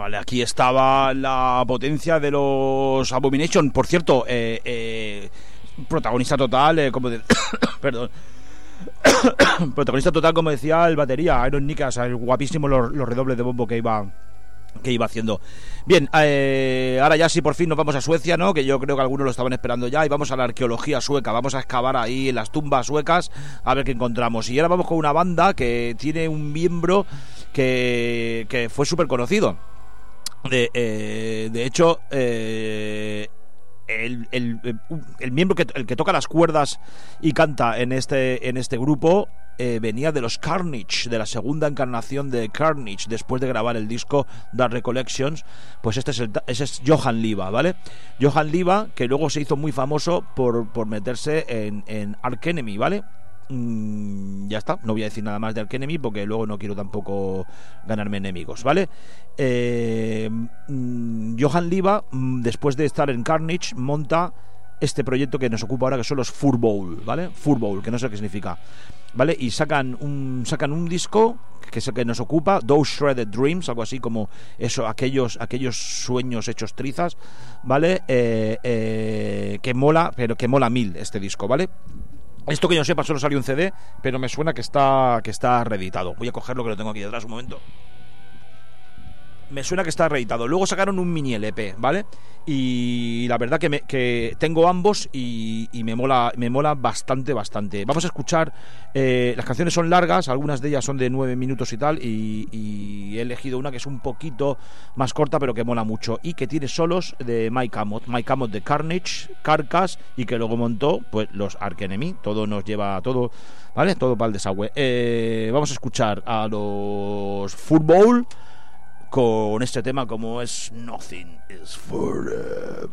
¿vale? Aquí estaba la potencia de los Abomination. Por cierto, protagonista total, perdón. Protagonista total, como decía el batería, Iron Nikas, el guapísimo los redobles de bombo que iba haciendo. Bien, ahora ya sí por fin nos vamos a Suecia, ¿no? Que yo creo que algunos lo estaban esperando ya, y vamos a la arqueología sueca, vamos a excavar ahí en las tumbas suecas a ver qué encontramos. Y ahora vamos con una banda que tiene un miembro que fue súper conocido. De hecho, el miembro el que toca las cuerdas y canta en este grupo venía de los Carnage, de la segunda encarnación de Carnage, después de grabar el disco Dark Recollections. Pues ese es Johan Liva, ¿vale? Johan Liva, que luego se hizo muy famoso por meterse en Arch Enemy, ¿vale? Ya está, no voy a decir nada más de Arch Enemy porque luego no quiero tampoco ganarme enemigos, ¿vale? Johan Liva, después de estar en Carnage, monta este proyecto que nos ocupa ahora, que son los Furbowl, ¿vale? Furbowl, que no sé qué significa, ¿vale? Y sacan un disco que es el que nos ocupa, Those Shredded Dreams, algo así como eso, aquellos sueños hechos trizas, ¿vale? Que mola, pero que mola mil este disco, ¿vale? Esto que yo sepa solo salió un CD, pero me suena que está reeditado. Voy a cogerlo, que lo tengo aquí detrás un momento. Me suena que está reeditado. Luego sacaron un mini LP, ¿vale? Y la verdad que tengo ambos y me mola bastante. Vamos a escuchar, las canciones son largas, algunas de ellas son de 9 minutos y tal, y he elegido una que es un poquito más corta, pero que mola mucho, y que tiene solos de Mike Amott de Carnage, Carcass, y que luego montó pues los Arch Enemy. Todo nos lleva a todo, ¿vale? Todo para el desagüe. Vamos a escuchar a los Furbowl con este tema, como es Nothing is Forever.